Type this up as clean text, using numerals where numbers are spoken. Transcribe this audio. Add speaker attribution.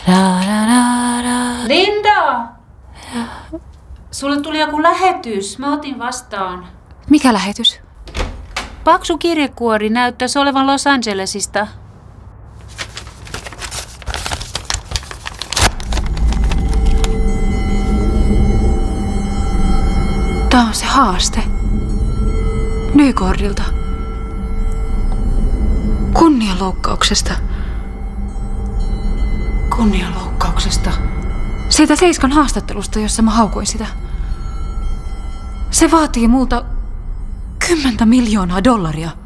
Speaker 1: Linda! Sulle tuli joku lähetys. Mä otin vastaan.
Speaker 2: Mikä lähetys?
Speaker 1: Paksu kirjekuori näyttäisi olevan Los Angelesista.
Speaker 2: Tää on se haaste. Nykordilta. Kunnianloukkauksesta.
Speaker 1: Kunnianloukkauksesta.
Speaker 2: Siitä Seiskan haastattelusta, jossa mä haukuin sitä. Se vaatii multa $10 miljoonaa.